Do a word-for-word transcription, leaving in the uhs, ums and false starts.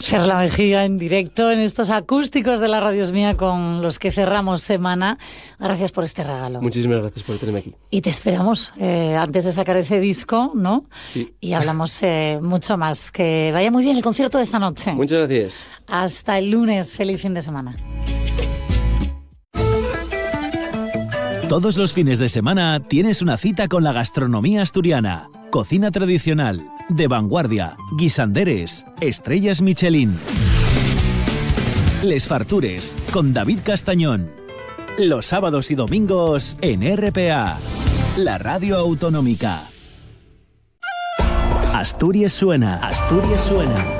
Fer La Mejía en directo en estos acústicos de la Radio Es Mía con los que cerramos semana. Gracias por este regalo. Muchísimas gracias por tenerme aquí. Y te esperamos eh, antes de sacar ese disco, ¿no? Sí. Y hablamos eh, mucho más. Que vaya muy bien el concierto de esta noche. Muchas gracias. Hasta el lunes. Feliz fin de semana. Todos los fines de semana tienes una cita con la gastronomía asturiana. Cocina tradicional, de vanguardia, guisanderes, estrellas Michelin. Les Fartures, con David Castañón. Los sábados y domingos en R P A, la radio autonómica. Asturias suena, Asturias suena.